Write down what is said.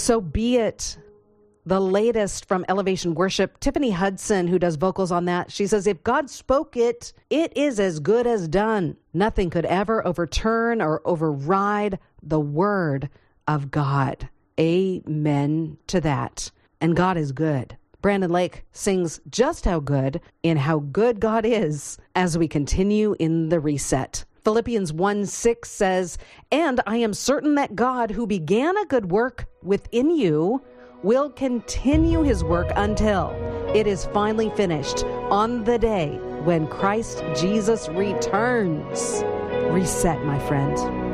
So Be It, the latest from Elevation Worship. Tiffany Hudson, who does vocals on that, she says, if God spoke it, it is as good as done. Nothing could ever overturn or override the word of God. Amen to that. And God is good. Brandon Lake sings just how good and how good God is as we continue in the reset. Philippians 1:6 says, and I am certain that God, who began a good work within you, will continue his work until it is finally finished on the day when Christ Jesus returns. Reset, my friend.